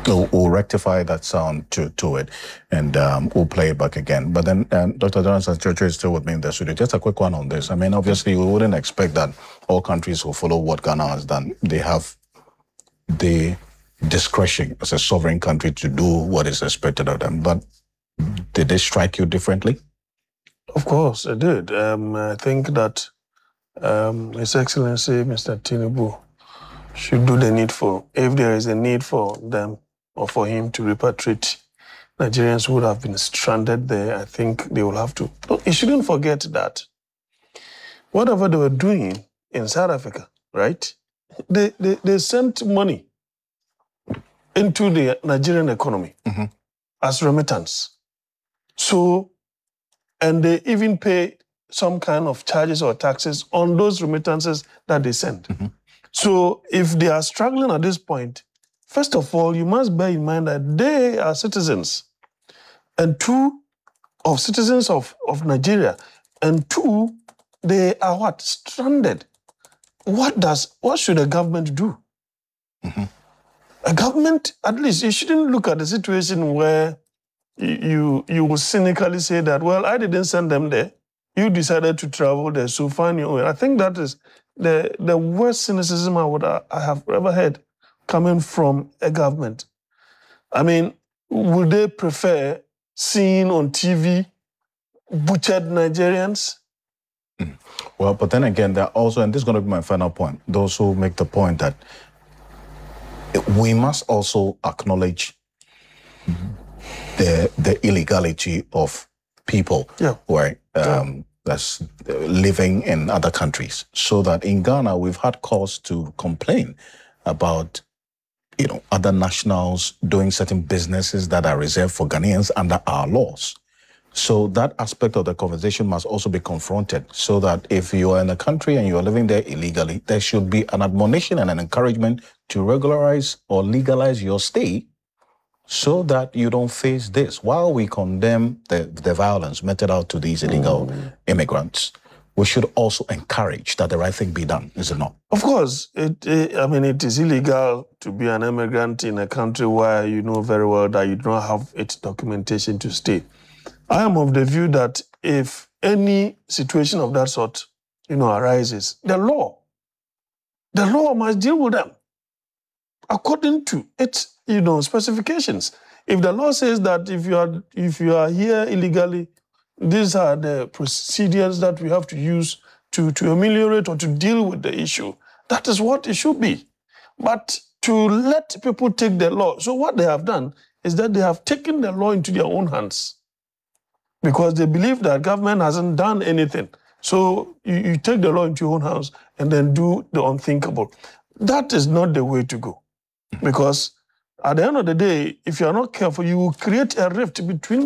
We'll rectify that sound to it, and we'll play it back again. But then Dr. Jonathan Churchill is still with me in the studio. Just a quick one on this. I mean, obviously, we wouldn't expect that all countries will follow what Ghana has done. They have the discretion as a sovereign country to do what is expected of them. But did they strike you differently? Of course, it did. I think that His Excellency, Mr. Tinubu, should do the needful. If there is a need for them or for him to repatriate Nigerians who would have been stranded there, I think they will have to. But you shouldn't forget that whatever they were doing in South Africa, right? They sent money into the Nigerian economy as remittance. So, and they even pay some kind of charges or taxes on those remittances that they send. So if they are struggling at this point, first of all, you must bear in mind that they are citizens, and citizens of Nigeria, and two, they are what? Stranded. What should a government do? A government, at least, you shouldn't look at the situation where you will cynically say that, well, I didn't send them there. You decided to travel there, so find your way. I think that is the worst cynicism I have ever heard coming from a government. I mean, would they prefer seeing on TV butchered Nigerians? Well, but then again, there are also, and this is going to be my final point, those who make the point that we must also acknowledge the illegality of people who are that's living in other countries. So that in Ghana, we've had cause to complain about, other nationals doing certain businesses that are reserved for Ghanaians under our laws. So that aspect of the conversation must also be confronted, so that if you are in a country and you are living there illegally, there should be an admonition and an encouragement to regularize or legalize your stay, so that you don't face this. While we condemn the violence meted out to these illegal immigrants, we should also encourage that the right thing be done, is it not? Of course. It is illegal to be an immigrant in a country where you know very well that you don't have its documentation to stay. I am of the view that if any situation of that sort, arises, the law must deal with them according to its, specifications. If the law says that if you are here illegally, these are the procedures that we have to use to ameliorate or to deal with the issue, that is what it should be. But to let people take the law, so what they have done is that they have taken the law into their own hands, because they believe that government hasn't done anything. So you take the law into your own hands and then do the unthinkable. That is not the way to go. Because at the end of the day, if you are not careful, you will create a rift between